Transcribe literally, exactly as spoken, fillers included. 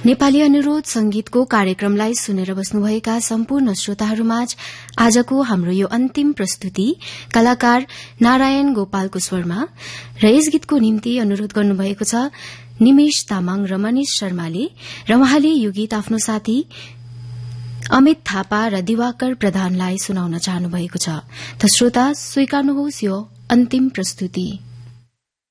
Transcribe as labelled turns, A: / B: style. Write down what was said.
A: नेपाली अनुरोध संगीतको कार्यक्रमलाई सुनेर बस्नुभएका सम्पूर्ण श्रोताहरूमाझ आजको हाम्रो यो अन्तिम प्रस्तुति कलाकार नारायण गोपालको स्वरमा र यस गीतको निम्ति अनुरोध गर्नुभएको छ निमेश तामाङ र मनिष शर्माले र उहाँले यो गीत आफ्नो साथी अमित थापा र दिवाकर प्रधानलाई सुनाउन चाहनुभएको छ। त श्रोता स्वीकार्नुहोस् यो अन्तिम प्रस्तुति।